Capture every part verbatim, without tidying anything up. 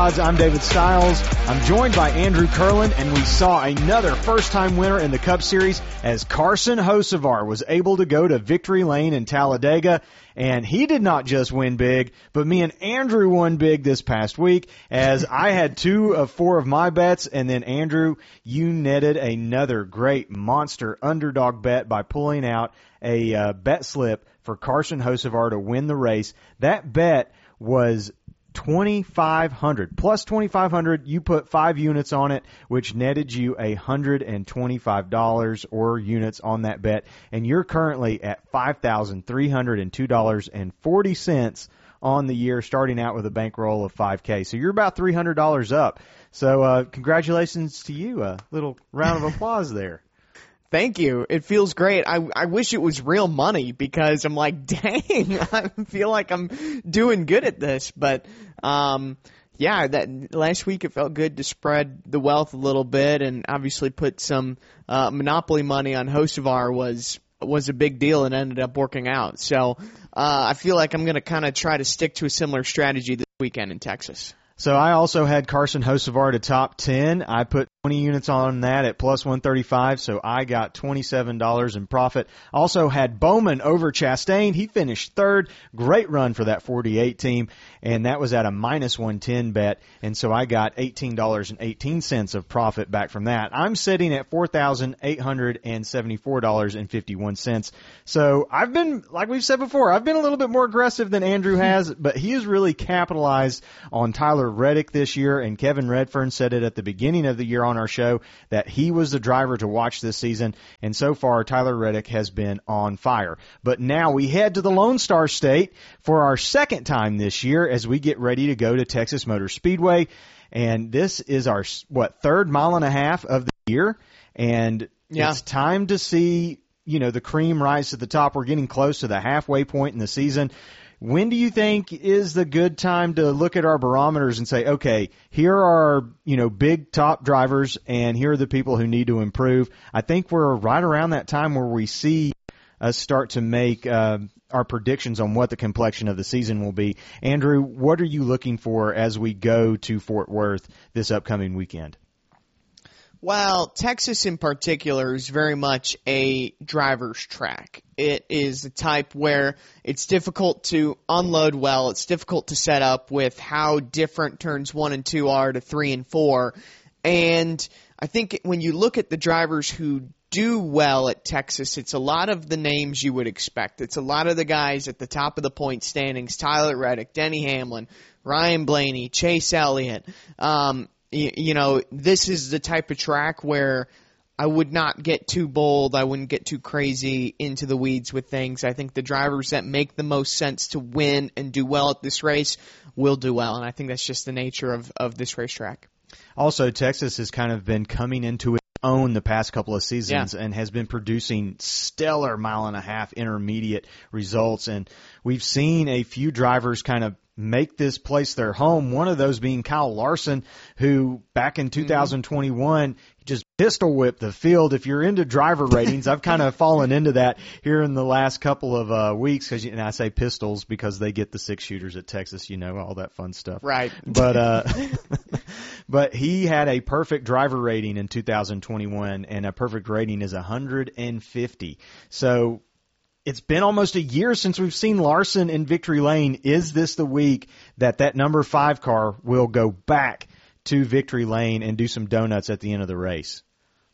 I'm David Stiles. I'm joined by Andrew Curlin, and we saw another first-time winner in the Cup Series as Carson Hocevar was able to go to Victory Lane in Talladega. And he did not just win big, but me and Andrew won big this past week as I had two of four of my bets, and then Andrew, you netted another great monster underdog bet by pulling out a uh, bet slip for Carson Hocevar to win the race. That bet was twenty-five hundred plus twenty-five hundred. You put five units on it, which netted you one hundred twenty-five dollars or units on that bet, and you're currently at five thousand three hundred two dollars and forty cents on the year, starting out with a bankroll of five K. So you're about three hundred dollars up. So uh, congratulations to you. A little round of applause there. Thank you. It feels great. I I wish it was real money because I'm like, dang, I feel like I'm doing good at this. But um, yeah, that last week it felt good to spread the wealth a little bit, and obviously put some uh, monopoly money on Hocevar was was a big deal and ended up working out. So uh, I feel like I'm going to kind of try to stick to a similar strategy this weekend in Texas. So I also had Carson Hocevar to top ten. I put twenty units on that at plus one thirty-five, so I got twenty-seven dollars in profit. Also had Bowman over Chastain. He finished third. Great run for that forty-eight team, and that was at a minus one ten bet, and so I got eighteen dollars and eighteen cents of profit back from that. I'm sitting at four thousand eight hundred seventy-four dollars and fifty-one cents. So I've been, like we've said before, I've been a little bit more aggressive than Andrew has, but he has really capitalized on Tyler Reddick this year, and Kevin Redfern said it at the beginning of the year on our show that he was the driver to watch this season, and so far Tyler Reddick has been on fire. But now we head to the Lone Star State for our second time this year as we get ready to go to Texas Motor Speedway, and this is our, what, third mile and a half of the year, and yeah. It's time to see, you know, the cream rise to the top. We're getting close to the halfway point in the season. When do you think is the good time to look at our barometers and say, okay, here are, you know, big top drivers and here are the people who need to improve? I think we're right around that time where we see us start to make uh, our predictions on what the complexion of the season will be. Andrew, what are you looking for as we go to Fort Worth this upcoming weekend? Well, Texas in particular is very much a driver's track. It is the type where it's difficult to unload well. It's difficult to set up with how different turns one and two are to three and four. And I think when you look at the drivers who do well at Texas, it's a lot of the names you would expect. It's a lot of the guys at the top of the point standings: Tyler Reddick, Denny Hamlin, Ryan Blaney, Chase Elliott. Um, you, you know, this is the type of track where I would not get too bold. I wouldn't get too crazy into the weeds with things. I think the drivers that make the most sense to win and do well at this race will do well, and I think that's just the nature of, of this racetrack. Also, Texas has kind of been coming into its own the past couple of seasons, yeah, and has been producing stellar mile and a half intermediate results, and we've seen a few drivers kind of make this place their home, one of those being Kyle Larson, who back in two thousand twenty-one just pistol whipped the field. If you're into driver ratings, I've kind of fallen into that here in the last couple of uh, weeks, because, and I say pistols because they get the six shooters at Texas, you know, all that fun stuff. Right. But uh, but he had a perfect driver rating in two thousand twenty-one, and a perfect rating is one hundred fifty. So it's been almost a year since we've seen Larson in Victory Lane. Is this the week that that number five car will go back to Victory Lane and do some donuts at the end of the race?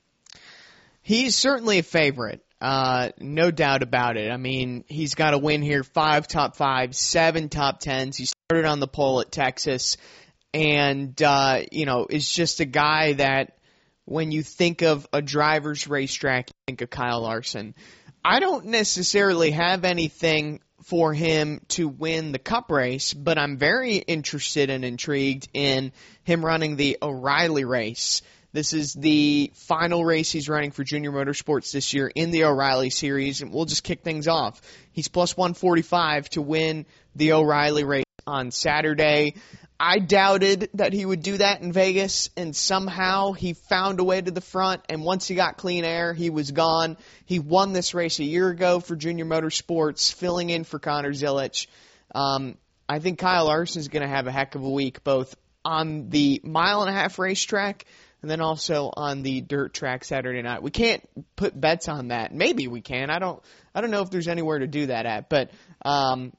He's certainly a favorite, uh, no doubt about it. I mean, he's got a win here, five top fives, seven top tens. He started on the pole at Texas, and, uh, you know, is just a guy that when you think of a driver's racetrack, you think of Kyle Larson. I don't necessarily have anything for him to win the Cup race, but I'm very interested and intrigued in him running the O'Reilly race. This is the final race he's running for Junior Motorsports this year in the O'Reilly Series, and we'll just kick things off. He's plus one forty-five to win the O'Reilly race on Saturday. I doubted that he would do that in Vegas, and somehow he found a way to the front, and once he got clean air, he was gone. He won this race a year ago for Junior Motorsports, filling in for Connor Zilisch. Um, I think Kyle Larson is going to have a heck of a week, both on the mile and a half racetrack, and then also on the dirt track Saturday night. We can't put bets on that. Maybe we can. I don't. I don't know if there's anywhere to do that at. But um,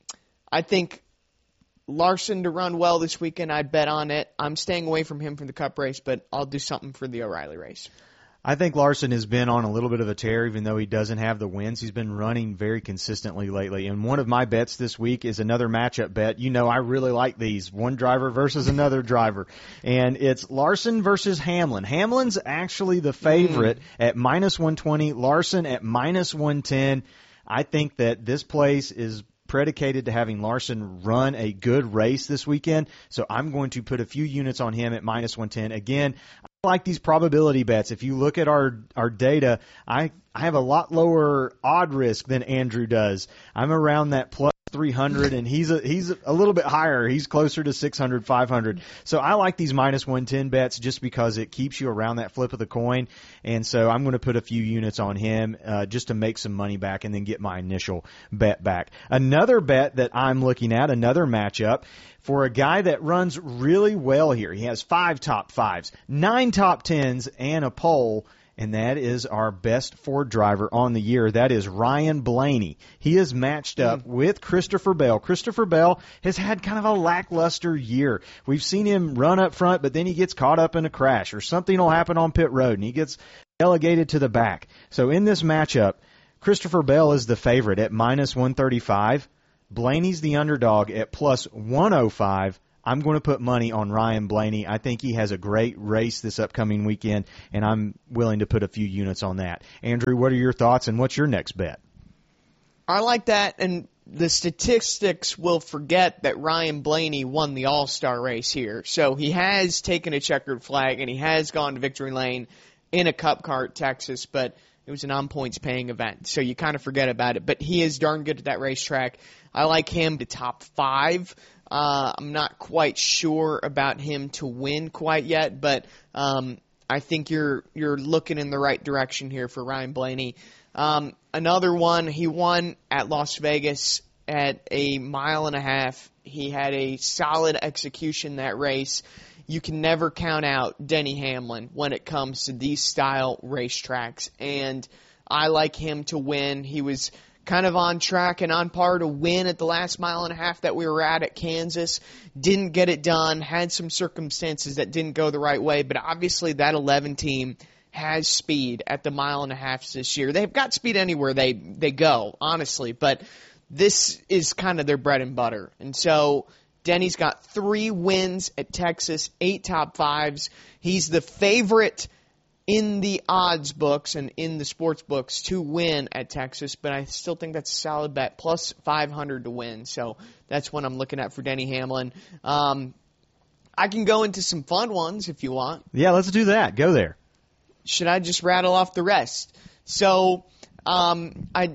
I think Larson to run well this weekend. I'd bet on it. I'm staying away from him for the Cup race, but I'll do something for the O'Reilly race. I think Larson has been on a little bit of a tear, even though he doesn't have the wins. He's been running very consistently lately. And one of my bets this week is another matchup bet. You know I really like these, one driver versus another driver. And it's Larson versus Hamlin. Hamlin's actually the favorite mm. at minus one twenty, Larson at minus one ten. I think that this place is predicated to having Larson run a good race this weekend, so I'm going to put a few units on him at minus one ten. Again, I like these probability bets. If you look at our our data, I I have a lot lower odd risk than Andrew does. I'm around that plus three hundred, and he's a, he's a little bit higher. He's closer to six hundred, five hundred. So I like these minus one ten bets just because it keeps you around that flip of the coin. And so I'm going to put a few units on him uh, just to make some money back and then get my initial bet back. Another bet that I'm looking at, another matchup, for a guy that runs really well here. He has five top fives, nine top tens, and a pole. And that is our best Ford driver on the year. That is Ryan Blaney. He is matched up with Christopher Bell. Christopher Bell has had kind of a lackluster year. We've seen him run up front, but then he gets caught up in a crash, or something will happen on pit road, and he gets delegated to the back. So in this matchup, Christopher Bell is the favorite at minus one thirty-five. Blaney's the underdog at plus one oh five. I'm going to put money on Ryan Blaney. I think he has a great race this upcoming weekend, and I'm willing to put a few units on that. Andrew, what are your thoughts, and what's your next bet? I like that, and the statistics will forget that Ryan Blaney won the All-Star race here. So he has taken a checkered flag, and he has gone to victory lane in a Cup car at Texas, but it was an on-points paying event, so you kind of forget about it. But he is darn good at that racetrack. I like him to top five. Uh, I'm not quite sure about him to win quite yet, but um, I think you're you're looking in the right direction here for Ryan Blaney. Um, another one, he won at Las Vegas at a mile and a half. He had a solid execution that race. You can never count out Denny Hamlin when it comes to these style racetracks, and I like him to win. He was kind of on track and on par to win at the last mile and a half that we were at at Kansas. Didn't get it done, had some circumstances that didn't go the right way, but obviously that eleven team has speed at the mile and a half this year. They've got speed anywhere they, they go, honestly, but this is kind of their bread and butter. And so Denny's got three wins at Texas, eight top fives. He's the favorite in the odds books and in the sports books to win at Texas, but I still think that's a solid bet, plus five hundred to win. So that's what I'm looking at for Denny Hamlin. Um, I can go into some fun ones if you want. Yeah, let's do that. Go there. Should I just rattle off the rest? So um, I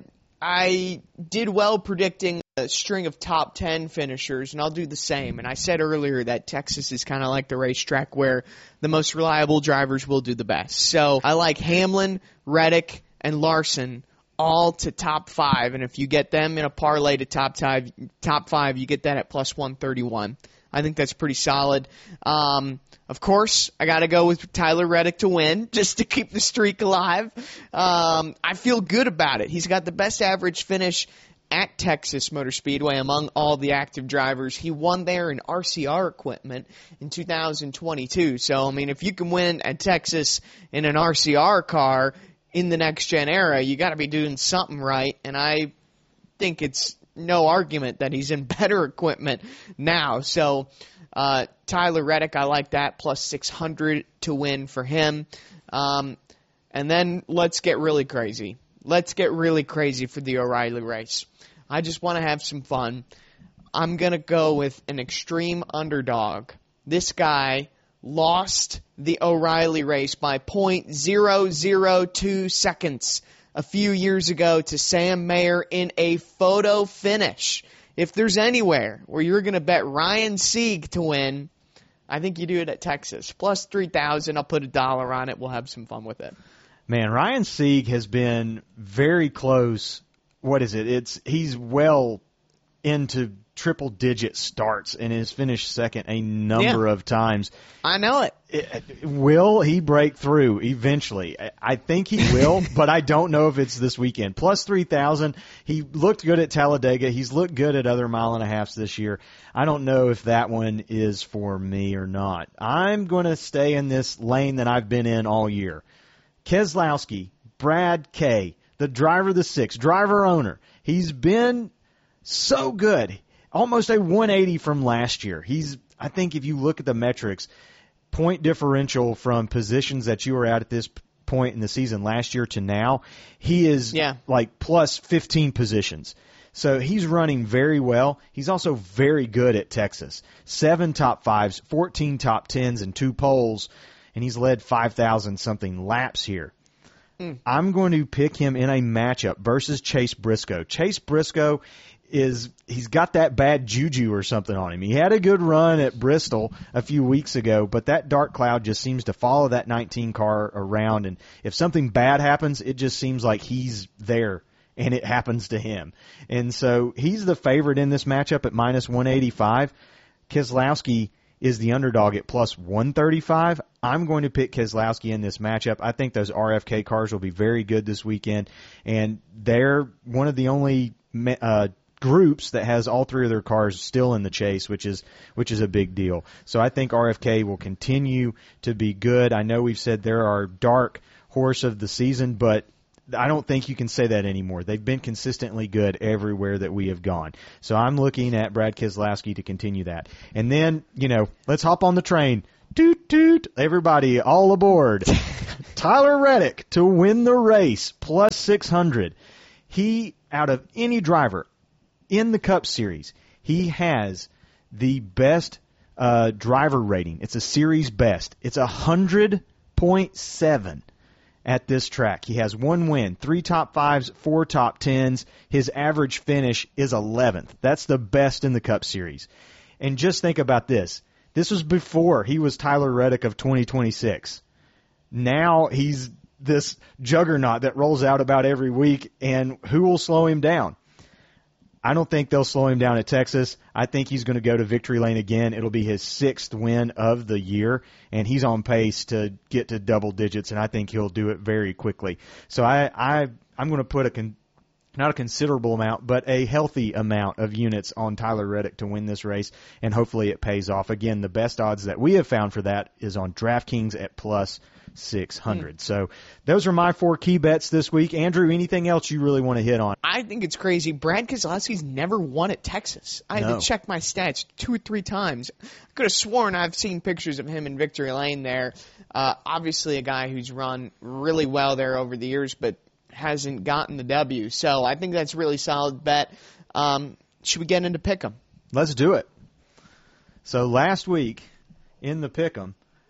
I did well predicting a string of top ten finishers, and I'll do the same. And I said earlier that Texas is kind of like the racetrack where the most reliable drivers will do the best. So I like Hamlin, Reddick, and Larson all to top five. And if you get them in a parlay to top five, top five, you get that at plus one thirty-one. I think that's pretty solid. Um, of course, I got to go with Tyler Reddick to win, just to keep the streak alive. Um, I feel good about it. He's got the best average finish at Texas Motor Speedway among all the active drivers. He won there in R C R equipment in two thousand twenty-two. So, I mean, if you can win at Texas in an R C R car in the next-gen era, you got to be doing something right. And I think it's no argument that he's in better equipment now. So, uh, Tyler Reddick, I like that, plus six hundred to win for him. Um, and then let's get really crazy. Let's get really crazy for the O'Reilly race. I just want to have some fun. I'm going to go with an extreme underdog. This guy lost the O'Reilly race by point zero zero two seconds a few years ago to Sam Mayer in a photo finish. If there's anywhere where you're going to bet Ryan Sieg to win, I think you do it at Texas. Plus three thousand. I'll put a dollar on it. We'll have some fun with it. Man, Ryan Sieg has been very close. What is it? It's he's well into triple-digit starts and has finished second a number yeah. of times. I know it. it. Will he break through eventually? I think he will, but I don't know if it's this weekend. Plus three thousand. He looked good at Talladega. He's looked good at other mile and a halves this year. I don't know if that one is for me or not. I'm going to stay in this lane that I've been in all year. Keselowski, Brad K., the driver of the six, driver owner. He's been so good. Almost a one eighty from last year. He's, I think if you look at the metrics, point differential from positions that you were at at this point in the season last year to now, he is yeah. like plus fifteen positions. So he's running very well. He's also very good at Texas. Seven top fives, fourteen top tens, and two poles, and he's led five thousand something laps here. Mm. I'm going to pick him in a matchup versus Chase Briscoe. Chase Briscoe is, he's got that bad juju or something on him. He had a good run at Bristol a few weeks ago, but that dark cloud just seems to follow that nineteen car around, and if something bad happens, it just seems like he's there, and it happens to him. And so he's the favorite in this matchup at minus one eighty-five. Keselowski is the underdog at plus one thirty-five. I'm going to pick Keselowski in this matchup. I think those R F K cars will be very good this weekend, and they're one of the only uh, groups that has all three of their cars still in the chase, which is which is a big deal. So I think R F K will continue to be good. I know we've said they're our dark horse of the season, but I don't think you can say that anymore. They've been consistently good everywhere that we have gone. So I'm looking at Brad Keselowski to continue that. And then, you know, let's hop on the train. Toot, toot. Everybody, all aboard. Tyler Reddick to win the race, plus six hundred. He, out of any driver in the Cup Series, he has the best uh, driver rating. It's a series best. It's one hundred point seven. At this track. He has one win, three top fives, four top tens. His average finish is eleventh. That's the best in the Cup Series. And just think about this. This was before he was Tyler Reddick of twenty twenty-six. Now he's this juggernaut that rolls out about every week, and who will slow him down? I don't think they'll slow him down at Texas. I think he's going to go to victory lane again. It'll be his sixth win of the year, and he's on pace to get to double digits, and I think he'll do it very quickly. So I, I, I'm going to put a con, not a considerable amount, but a healthy amount of units on Tyler Reddick to win this race, and hopefully it pays off. Again, the best odds that we have found for that is on DraftKings at plus six hundred. Mm. So those are my four key bets this week. Andrew, anything else you really want to hit on? I think it's crazy. Brad Keselowski's never won at Texas. I had no. to check my stats two or three times. I could have sworn I've seen pictures of him in victory lane there. Uh, obviously a guy who's run really well there over the years, but hasn't gotten the W. So I think that's a really solid bet. Um, should we get into Pick'em? Let's do it. So last week in the Pick'em,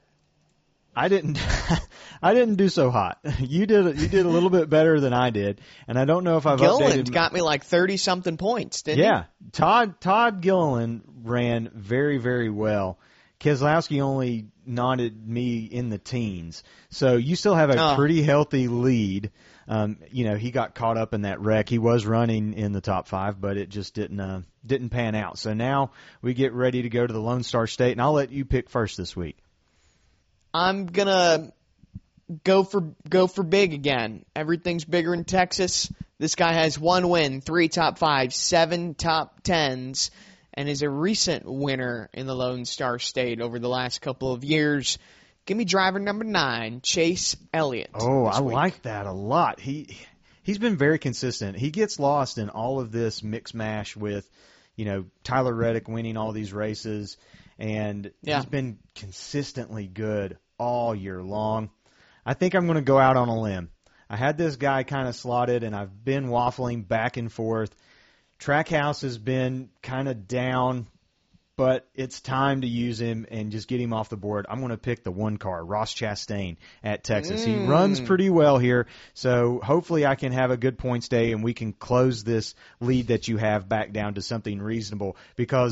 I didn't, I didn't do so hot. You did, you did a little bit better than I did, and I don't know if I've Gilliland updated. got me like thirty something points, didn't yeah, he? Todd Todd Gilliland ran very very well. Keselowski only nodded me in the teens, so you still have a oh. pretty healthy lead. Um, you know, he got caught up in that wreck. He was running in the top five, but it just didn't uh, didn't pan out. So now we get ready to go to the Lone Star State, and I'll let you pick first this week. I'm gonna go for go for big again. Everything's bigger in Texas. This guy has one win, three top fives, seven top tens, and is a recent winner in the Lone Star State over the last couple of years. Give me driver number nine, Chase Elliott. Oh, I week. like that a lot. He he's been very consistent. He gets lost in all of this mix mash with, you know, Tyler Reddick winning all these races, and yeah. he's been consistently good all year long. I think I'm going to go out on a limb. I had this guy kind of slotted, and I've been waffling back and forth. Trackhouse has been kind of down, but it's time to use him and just get him off the board. I'm going to pick the one car, Ross Chastain at Texas. Mm. He runs pretty well here, so hopefully I can have a good points day and we can close this lead that you have back down to something reasonable, because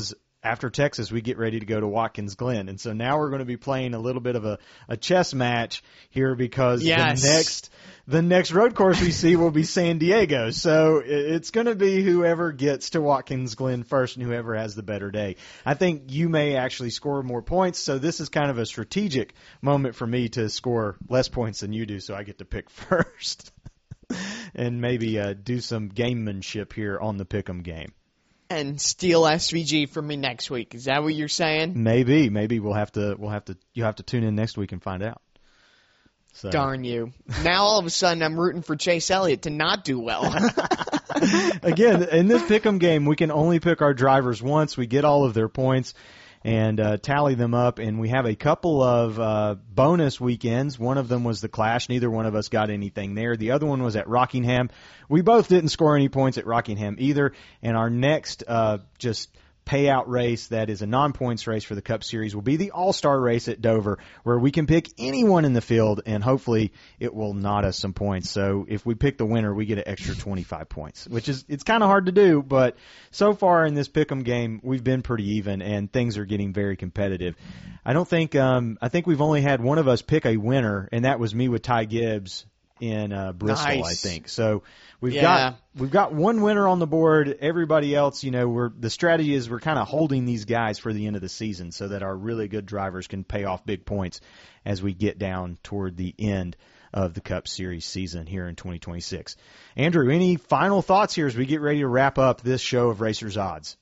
after Texas, we get ready to go to Watkins Glen. And so now we're going to be playing a little bit of a, a chess match here because yes. the next the next road course we see will be San Diego. So it's going to be whoever gets to Watkins Glen first and whoever has the better day. I think you may actually score more points, so this is kind of a strategic moment for me to score less points than you do, so I get to pick first and maybe uh, do some gamemanship here on the Pick'em game. And steal S V G from me next week. Is that what you're saying? Maybe, maybe we'll have to, we'll have to, you have to tune in next week and find out. So. Darn you. Now all of a sudden I'm rooting for Chase Elliott to not do well. Again, in this Pick'em game, we can only pick our drivers once. We get all of their points and uh, tally them up, and we have a couple of uh, bonus weekends. One of them was the Clash. Neither one of us got anything there. The other one was at Rockingham. We both didn't score any points at Rockingham either, and our next uh, just payout race that is a non-points race for the Cup Series will be the All-Star race at Dover, where we can pick anyone in the field, and hopefully it will knot us some points. So if we pick the winner, we get an extra twenty-five points, which is it's kind of hard to do, but so far in this Pick'em game, we've been pretty even, and things are getting very competitive. I don't think um, I think we've only had one of us pick a winner, and that was me with Ty Gibbs in uh, Bristol, nice. I think. So we've yeah. got we've got one winner on the board. Everybody else, you know, we're the strategy is we're kind of holding these guys for the end of the season so that our really good drivers can pay off big points as we get down toward the end of the Cup Series season here in twenty twenty-six. Andrew, any final thoughts here as we get ready to wrap up this show of Racers Odds?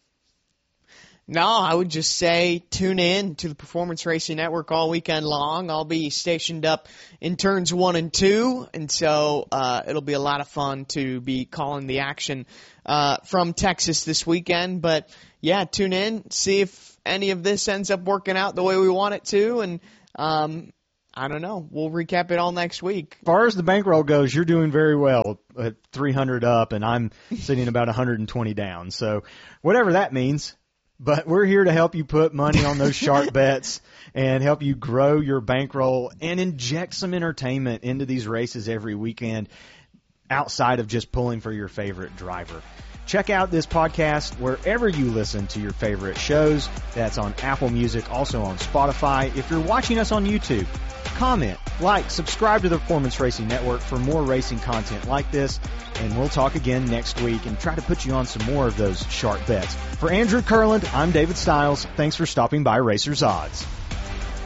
No, I would just say tune in to the Performance Racing Network all weekend long. I'll be stationed up in turns one and two, and so uh, it'll be a lot of fun to be calling the action uh, from Texas this weekend. But, yeah, tune in, see if any of this ends up working out the way we want it to, and um, I don't know. We'll recap it all next week. As far as the bankroll goes, you're doing very well at three hundred up, and I'm sitting about one hundred twenty down. So whatever that means. But we're here to help you put money on those sharp bets and help you grow your bankroll and inject some entertainment into these races every weekend outside of just pulling for your favorite driver. Check out this podcast wherever you listen to your favorite shows. That's on Apple Music, also on Spotify. If you're watching us on YouTube, comment, like, subscribe to the Performance Racing Network for more racing content like this. And we'll talk again next week and try to put you on some more of those sharp bets. For Andrew Kurland, I'm David Stiles. Thanks for stopping by Racers Odds.